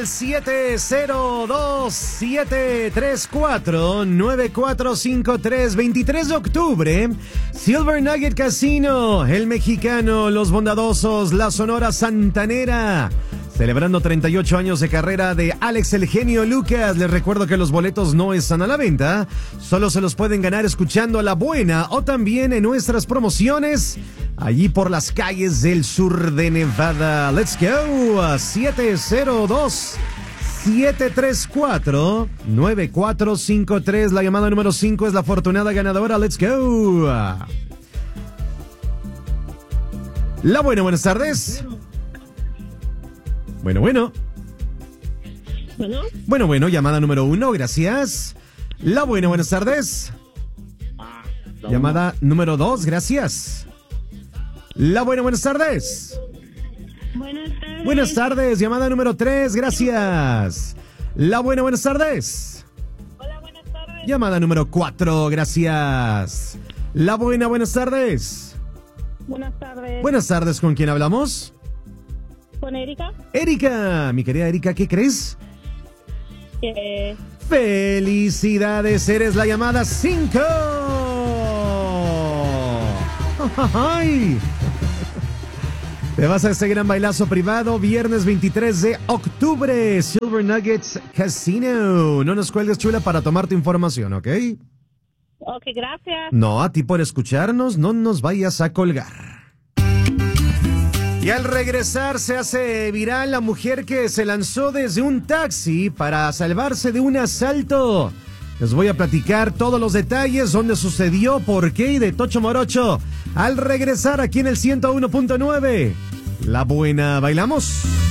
al 702-734-9453. 23 de octubre, Silver Nugget Casino, el mexicano, los bondadosos, la Sonora Santanera. Celebrando 38 años de carrera de Alex el Genio Lucas. Les recuerdo que los boletos no están a la venta. Solo se los pueden ganar escuchando a La Buena o también en nuestras promociones allí por las calles del sur de Nevada. Let's go. 702-734-9453. La llamada número 5 es la afortunada ganadora. Let's go. La Buena, buenas tardes. Bueno, llamada número 1, gracias. La Buena, buenas tardes. Llamada número 2, gracias. La Buena, buenas tardes. Buenas tardes, llamada número 3, gracias. La Buena, buenas tardes. Hola, buenas tardes. Llamada número 4, gracias. La Buena, buenas tardes. Buenas tardes. Buenas tardes, ¿con quién hablamos? ¿Con Erika? Erika, mi querida Erika, ¿qué crees? ¡Felicidades! Eres la llamada 5. ¡Ay! Te vas a este gran bailazo privado viernes 23 de octubre. Silver Nuggets Casino. No nos cuelgues, chula, para tomar tu información, ¿ok? Ok, gracias. No, a ti por escucharnos, no nos vayas a colgar. Y al regresar se hace viral la mujer que se lanzó desde un taxi para salvarse de un asalto. Les voy a platicar todos los detalles, dónde sucedió, por qué y de Tocho Morocho. Al regresar aquí en el 101.9. La Buena, ¿bailamos?